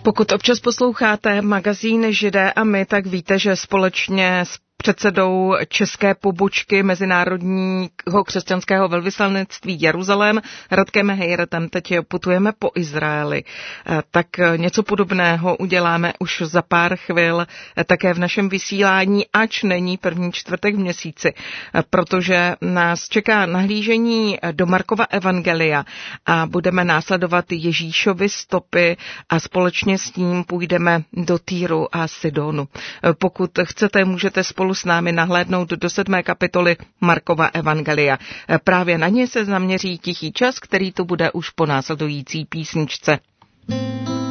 Pokud občas posloucháte magazín Židé a my, tak víte, že společně s předsedou české pobočky Mezinárodního křesťanského velvyslanectví Jeruzalém Radkem Hejretem teď putujeme po Izraeli. Tak něco podobného uděláme už za pár chvil také v našem vysílání, ač není první čtvrtek v měsíci, protože nás čeká nahlížení do Markova evangelia a budeme následovat Ježíšovy stopy a společně s ním půjdeme do Týru a Sidonu. Pokud chcete, můžete spolu s námi nahlédnout do 7. kapitoly Markova evangelia. Právě na ně se zaměří tichý čas, který tu bude už po následující písničce.